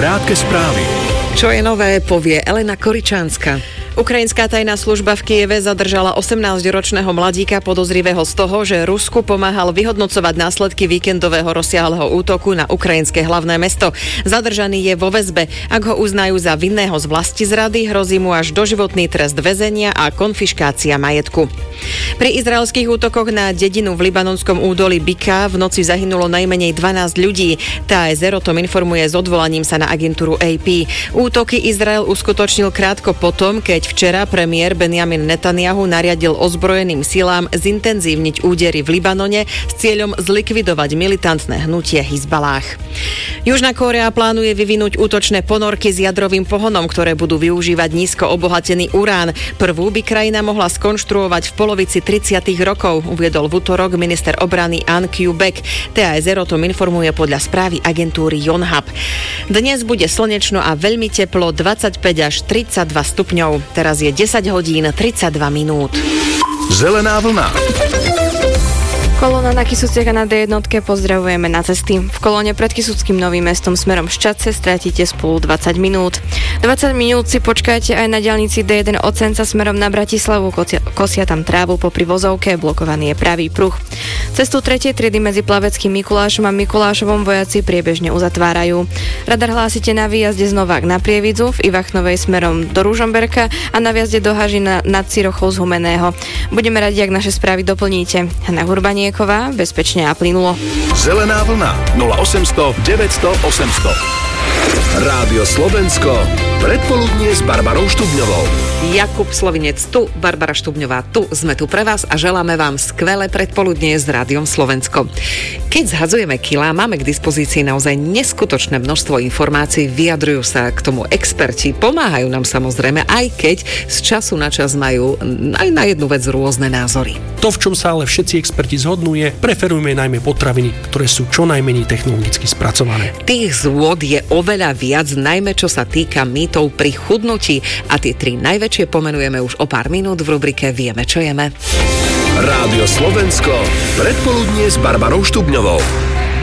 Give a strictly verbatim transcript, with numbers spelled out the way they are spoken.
Krátke správy. Čo je nové, povie Elena Koričánska. Ukrajinská tajná služba v Kyjeve zadržala osemnásťročného mladíka podozrivého z toho, že Rusku pomáhal vyhodnocovať následky víkendového rozsiahleho útoku na ukrajinské hlavné mesto. Zadržaný je vo väzbe. Ak ho uznajú za vinného z vlastizrady, hrozí mu až doživotný trest väzenia a konfiškácia majetku. Pri izraelských útokoch na dedinu v libanonskom údolí Bika v noci zahynulo najmenej dvanásť ľudí. té á es er o tom informuje s odvolaním sa na agentúru á pé. Útoky Izrael uskutočnil krátko potom, keď včera premiér Benjamin Netanjahu nariadil ozbrojeným silám zintenzívniť údery v Libanone s cieľom zlikvidovať militantné hnutie Hizbalách. Južná Kórea plánuje vyvinúť útočné ponorky s jadrovým pohonom, ktoré budú využívať nízko obohatený urán. Prvú by krajina mohla skonštruovať v polovici tridsiatych rokov, uviedol v utorok minister obrany An Kyu-baek. té á es er o tom informuje podľa správy agentúry Yonhap. Dnes bude slnečno a veľmi teplo, dvadsaťpäť až tridsaťdva stupňov. Teraz je desať hodín tridsaťdva minút. Zelená vlna. Kolóna na Kysuciach a na dé jednotke pozdravujeme na cesty. V kolóne pred Kysuckým Novým Mestom smerom Šťadce stratíte spolu dvadsať minút. dvadsať minút si počkajte aj na diaľnici dé jeden od Senca smerom na Bratislavu. Kosia, kosia tam trávu popri vozovke, blokovaný je pravý pruh. Cestu tretej triedy medzi Plaveckým Mikulášom a Mikulášovom vojaci priebežne uzatvárajú. Radar hlásite na výjazde z Novák na Prievidzu, v Ivachnovej smerom do Ružomberka a na výjazde do Hažina nad Cirochou z Humenného. Budeme radi, ak naše správy doplníte. Na Hurbaniekova bezpečne a plynulo. Zelená vlna nula osemsto deväťsto osemsto. Rádio Slovensko. Predpoludnie s Barbarou Štubňovou. Jakub Slovinec tu, Barbara Štubňová tu. Sme tu pre vás a želáme vám skvelé predpoludnie s Rádiom Slovensko. Keď zhadzujeme kilá, máme k dispozícii naozaj neskutočné množstvo informácií, vyjadrujú sa k tomu experti, pomáhajú nám samozrejme, aj keď z času na čas majú aj na jednu vec rôzne názory. To, v čom sa ale všetci experti zhodnú, je, preferujeme najmä potraviny, ktoré sú čo najmenej technologicky spracované. Tých zôd je oveľa viac, najmä čo sa týka mýtov pri chudnutí. A tie tri najväčšie pomenujeme už o pár minút v rubrike Vieme, čo jeme. Rádio Slovensko. Predpoludnie s Barbarou Štubňovou.